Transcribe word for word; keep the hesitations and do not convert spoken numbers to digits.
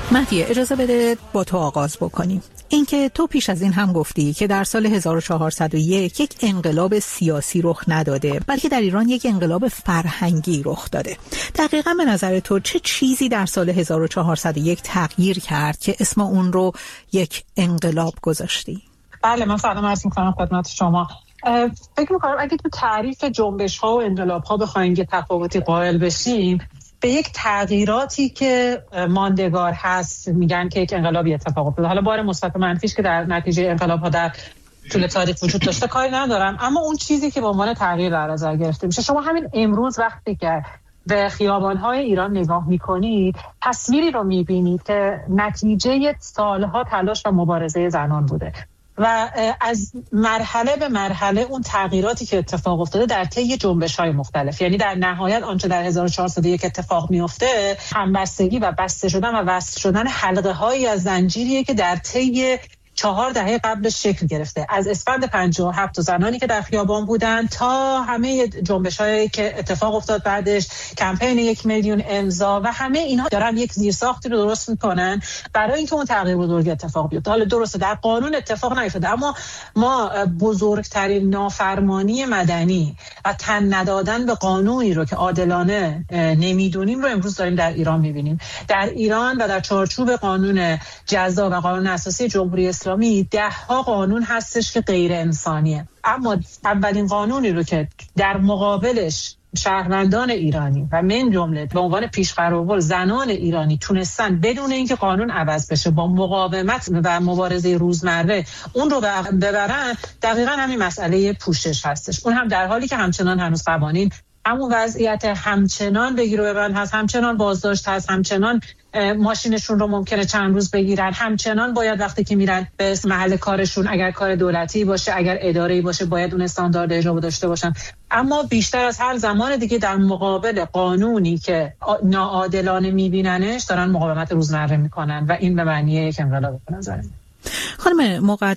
مهدی، اجازه بده با تو آغاز بکنیم. اینکه تو پیش از این هم گفتی که در سال هزار و چهارصد و یک یک انقلاب سیاسی رخ نداده، بلکه در ایران یک انقلاب فرهنگی رخ داده. دقیقاً به نظر تو چه چیزی در سال هزار و چهارصد و یک تغییر کرد که اسم اون رو یک انقلاب گذاشتی؟ بله، من سلام عرض می‌کنم خدمت شما. فکر می‌کنم اگه تو تعریف جنبش‌ها و انقلاب‌ها بخوایم یه تفاوتی قائل بشیم، به یک تغییراتی که ماندگار هست میگن که یک انقلابی اتفاق افتاده. حالا بار مثبت و منفیش که در نتیجه انقلاب‌ها در طول تاریخ وجود داشته کاری ندارم، اما اون چیزی که به عنوان تغییر در نظر گرفته میشه، شما همین امروز وقتی که به خیابان‌های ایران نگاه می‌کنید، تصویری رو می‌بینید که نتیجه سالها تلاش و مبارزه زنان بوده و از مرحله به مرحله اون تغییراتی که اتفاق افتاده در طی جنبش‌های مختلف، یعنی در نهایت آنچه در هزار و چهارصد و یک اتفاق میفته همبستگی و بسته شدن و وصل شدن حلقه‌هایی از زنجیریه که در طی چهار دهه قبلش شکل گرفته، از اسفند پنجاه و هفت زنانی که در خیابان بودن تا همه جنبش‌هایی که اتفاق افتاد بعدش، کمپین یک میلیون امضا و همه اینها دارن یک زیرساختی رو درست میکنن برای اینکه اون تغییر بزرگ اتفاق بیفته. حالا درسته در قانون اتفاق نیفتاده، اما ما بزرگترین نافرمانی مدنی و تن ندادن به قانونی رو که عادلانه نمیدونیم رو امروز داریم در ایران میبینیم. در ایران و در چارچوب قانون جزا و قانون اساسی جمهوری اسلامی ده ها قانون هستش که غیر انسانیه، اما اولین قانونی رو که در مقابلش شهروندان ایرانی و من جمله به عنوان پیشقرار زنان ایرانی تونستن بدون اینکه قانون عوض بشه با مقاومت و مبارزه روزمره اون رو ببرن، دقیقاً همین مسئله پوشش هستش. اون هم در حالی که همچنان هنوز قوانین همون وضعیت همچنان بگیر و ببند هست، همچنان بازداشت هست، همچنان ماشینشون رو ممکنه چند روز بگیرن، همچنان باید وقتی که میرن به محل کارشون اگر کار دولتی باشه اگر اداره‌ای باشه باید اون استاندارد اجرا داشته باشن. اما بیشتر از هر زمان دیگه در مقابل قانونی که ناعادلانه میبیننش دارن مقاومت روزمره میکنن و این به معنی یک انقلاب به نظر من. خانم